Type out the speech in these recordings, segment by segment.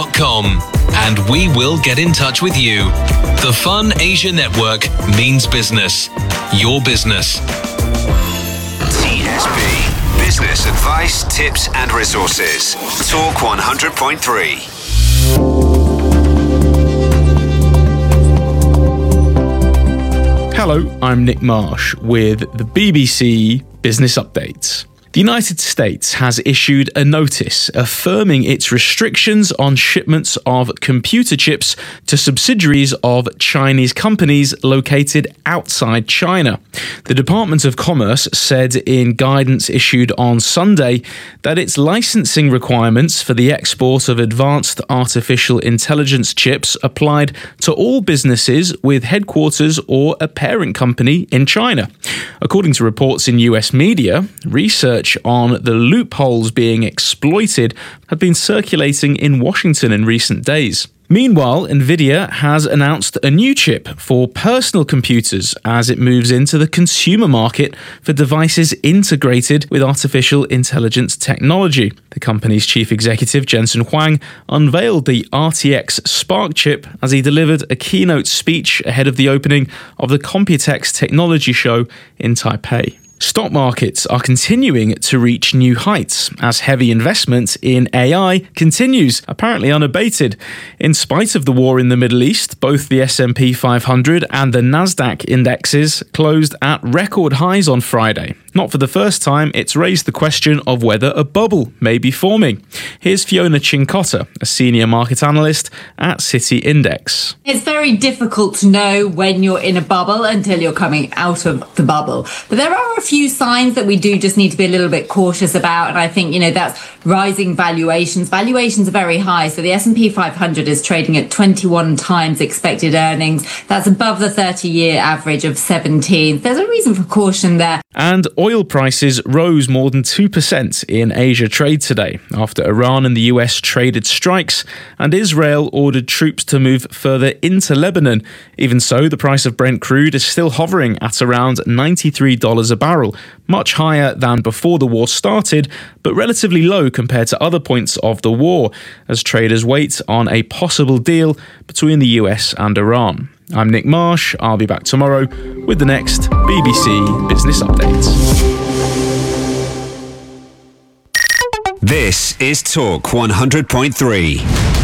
TSP.com and we will get in touch with you. The Fun Asia Network means business. Your business. TSP. Business advice, tips and resources. Talk 100.3. Hello, I'm Nick Marsh with the BBC Business Updates. The United States has issued a notice affirming its restrictions on shipments of computer chips to subsidiaries of Chinese companies located outside China. The Department of Commerce said in guidance issued on Sunday that its licensing requirements for the export of advanced artificial intelligence chips applied to all businesses with headquarters or a parent company in China. According to reports in US media, research on the loopholes being exploited have been circulating in Washington in recent days. Meanwhile, Nvidia has announced a new chip for personal computers as it moves into the consumer market for devices integrated with artificial intelligence technology. The company's chief executive, Jensen Huang, unveiled the RTX Spark chip as he delivered a keynote speech ahead of the opening of the Computex Technology Show in Taipei. Stock markets are continuing to reach new heights as heavy investment in AI continues, apparently unabated. In spite of the war in the Middle East, both the S&P 500 and the Nasdaq indexes closed at record highs on Friday. Not for the first time, it's raised the question of whether a bubble may be forming. Here's Fiona Cincotta, a senior market analyst at Citi Index. It's very difficult to know when you're in a bubble until you're coming out of the bubble. But there are a few signs that we do just need to be a little bit cautious about. And I think, that's rising valuations. Valuations are very high. So the S&P 500 is trading at 21 times expected earnings. That's above the 30-year average of 17. There's a reason for caution there. And oil prices rose more than 2% in Asia trade today after Iran and the US traded strikes and Israel ordered troops to move further into Lebanon. Even so, the price of Brent crude is still hovering at around $93 a barrel, much higher than before the war started, but relatively low compared to other points of the war, as traders wait on a possible deal between the US and Iran. I'm Nick Marsh. I'll be back tomorrow with the next BBC Business Update. This is Talk 100.3.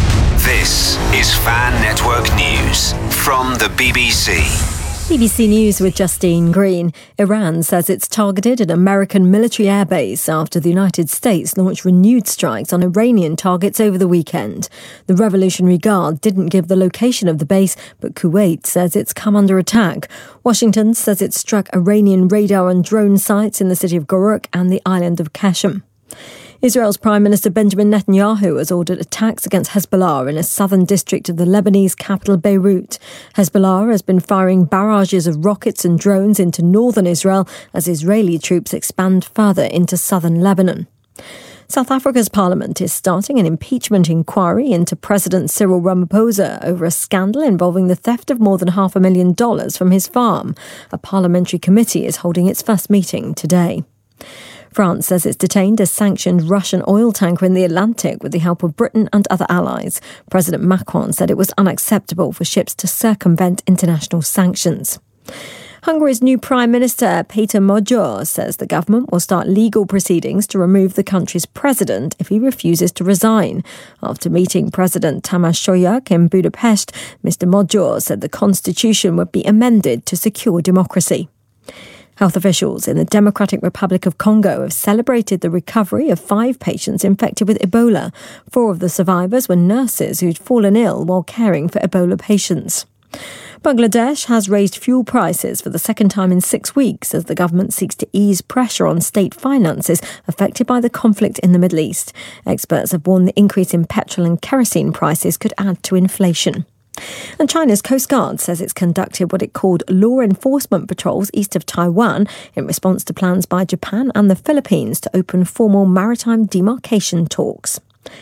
This is Fan Network News from the BBC. BBC News with Justine Green. Iran says it's targeted an American military airbase after the United States launched renewed strikes on Iranian targets over the weekend. The Revolutionary Guard didn't give the location of the base, but Kuwait says it's come under attack. Washington says it struck Iranian radar and drone sites in the city of Goruk and the island of Qashm. Israel's Prime Minister Benjamin Netanyahu has ordered attacks against Hezbollah in a southern district of the Lebanese capital Beirut. Hezbollah has been firing barrages of rockets and drones into northern Israel as Israeli troops expand further into southern Lebanon. South Africa's parliament is starting an impeachment inquiry into President Cyril Ramaphosa over a scandal involving the theft of more than $500,000 from his farm. A parliamentary committee is holding its first meeting today. France says it's detained a sanctioned Russian oil tanker in the Atlantic with the help of Britain and other allies. President Macron said it was unacceptable for ships to circumvent international sanctions. Hungary's new Prime Minister, Péter Magyar, says the government will start legal proceedings to remove the country's president if he refuses to resign. After meeting President Tamás Solyk in Budapest, Mr. Magyar said the constitution would be amended to secure democracy. Health officials in the Democratic Republic of Congo have celebrated the recovery of 5 patients infected with Ebola. 4 of the survivors were nurses who'd fallen ill while caring for Ebola patients. Bangladesh has raised fuel prices for the second time in 6 weeks as the government seeks to ease pressure on state finances affected by the conflict in the Middle East. Experts have warned the increase in petrol and kerosene prices could add to inflation. And China's Coast Guard says it's conducted what it called law enforcement patrols east of Taiwan in response to plans by Japan and the Philippines to open formal maritime demarcation talks.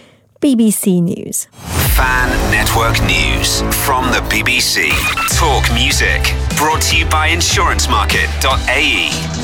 BBC News. Fan Network News from the BBC. Talk music. Brought to you by insurancemarket.ae.